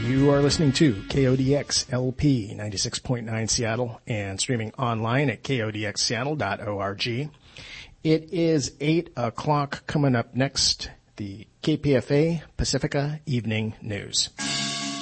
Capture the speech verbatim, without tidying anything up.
You are listening to K O D X L P ninety-six point nine Seattle and streaming online at K O D X seattle dot org. It is eight o'clock. Coming up next, the K P F A Pacifica Evening News.